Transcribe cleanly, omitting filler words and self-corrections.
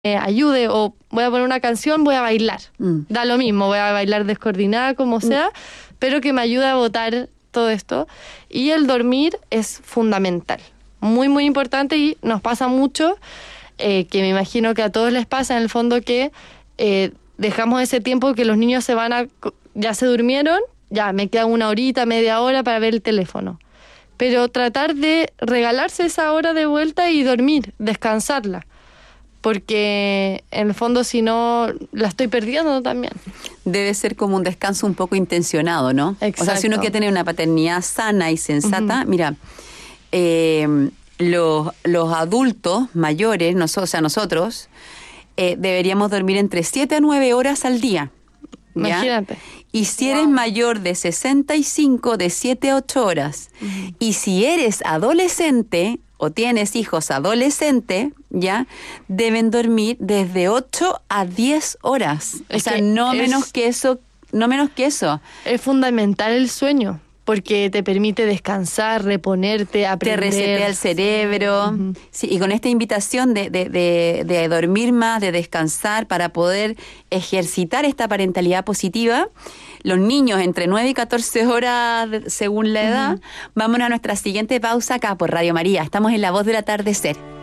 ayude, o voy a poner una canción, voy a bailar. Da lo mismo, voy a bailar descoordinada, como sea, pero que me ayude a botar todo esto. Y el dormir es fundamental, muy, muy importante, y nos pasa mucho, que me imagino que a todos les pasa, en el fondo, que dejamos ese tiempo que los niños ya se durmieron, ya me queda una horita, media hora para ver el teléfono. Pero tratar de regalarse esa hora de vuelta y dormir, descansarla. Porque en el fondo, si no, la estoy perdiendo también. Debe ser como un descanso un poco intencionado, ¿no? Exacto. O sea, si uno quiere tener una paternidad sana y sensata, mira, los adultos mayores, nosotros, deberíamos dormir entre 7 a 9 horas al día. ¿Ya? Imagínate. Y si eres mayor de 65, de 7 a 8 horas. Y si eres adolescente o tienes hijos adolescentes, ¿ya? Deben dormir desde 8 a 10 horas. O sea, no menos que eso. Es fundamental el sueño, porque te permite descansar, reponerte, aprender. Te resetea el cerebro. Sí, y con esta invitación de dormir más, de descansar, para poder ejercitar esta parentalidad positiva, los niños entre 9 y 14 horas, según la edad. Vámonos a nuestra siguiente pausa acá por Radio María. Estamos en La Voz del Atardecer.